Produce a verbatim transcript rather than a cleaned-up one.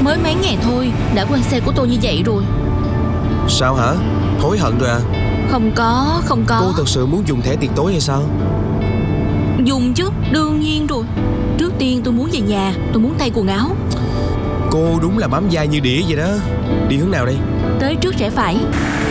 Mới mấy ngày thôi đã quên xe của tôi như vậy rồi. Sao hả? Hối hận rồi à? Không có, không có. Cô thật sự muốn dùng thẻ tiệc tối hay sao? Dùng chứ, đương nhiên rồi. Trước tiên tôi muốn về nhà, tôi muốn thay quần áo. Cô đúng là bám dai như đĩa vậy đó. Đi hướng nào đây? Tới trước rẽ phải.